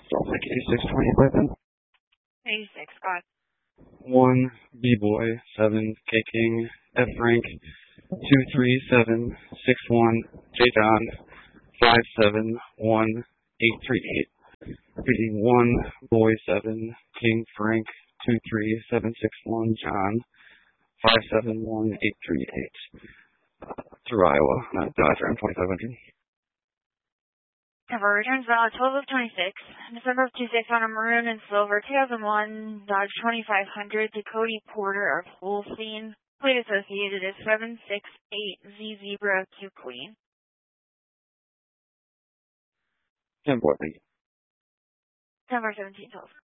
Salt Lake 862011. 86, got 1 B-Boy 7 K-King F Frank 23761 J John 571838. Repeating 1 Boy 7 King Frank 23761 John 571838. Through Iowa, Dodge Ram 2500. cover returns valid 12 of 26. December of 26 on a maroon and silver 2001 Dodge 2500 to Cody Porter of Holstein. Plate associated is 768Z Zebra Q Queen. 10-4, thank you. 10 17 12.